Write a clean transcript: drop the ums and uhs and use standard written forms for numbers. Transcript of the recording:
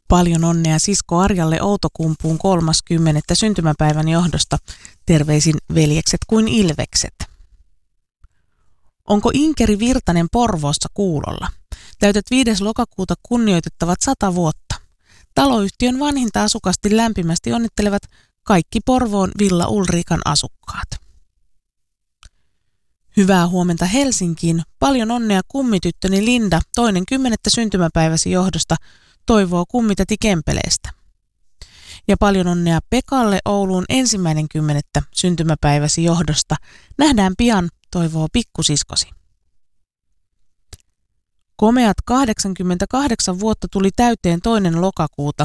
Paljon onnea sisko Arjalle Outokumpuun 30. syntymäpäivän johdosta. Terveisin veljekset kuin ilvekset. Onko Inkeri Virtanen Porvoossa kuulolla? Täytät 5. lokakuuta kunnioitettavat 100 vuotta. Taloyhtiön vanhinta asukasti lämpimästi onnittelevat kaikki Porvoon Villa Ulrikan asukkaat. Hyvää huomenta Helsinkiin. Paljon onnea kummityttöni Linda 2.10. syntymäpäiväsi johdosta. Toivoo kummitäti Kempeleestä. Ja paljon onnea Pekalle Ouluun 1.10. syntymäpäiväsi johdosta. Nähdään pian, toivoo pikkusiskosi. Komeat 88 vuotta tuli täyteen 2. lokakuuta.